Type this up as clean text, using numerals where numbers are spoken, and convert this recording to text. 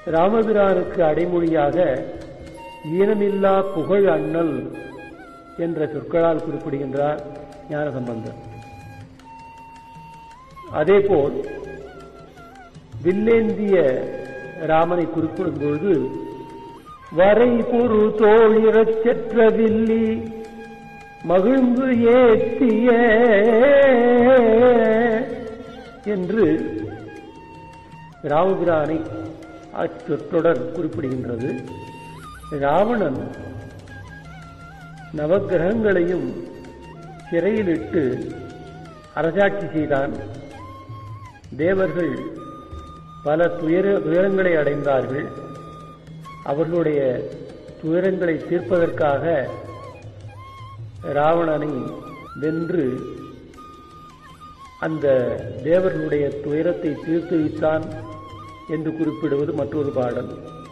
ராமபிரானுக்கு அடைமொழியாக ஈனமில்லா புகழ் அண்ணல் என்ற சொற்களால் குறிப்பிடுகின்றார் ஞானசம்பந்தர். அதேபோல் வில்லேந்திய ராமனை குறிப்பிடும் பொழுது வரை பொரு தோழிறச் செற்ற வில்லி மகிழ்ந்து ஏத்திய என்று ராமபிரானை அச்சொற்றொடர் குறிப்பிடுகின்றது. ராவணன் நவக்கிரகங்களையும் சிறையிலிட்டு அரசாட்சி செய்தான். தேவர்கள் பல துயரங்களை அடைந்தார்கள். அவர்களுடைய துயரங்களை தீர்ப்பதற்காக ராவணனை வென்று அந்த தேவர்களுடைய துயரத்தை தீர்த்து வைத்தான் என்று குறிப்பிடுவது மற்றொரு பாடல்.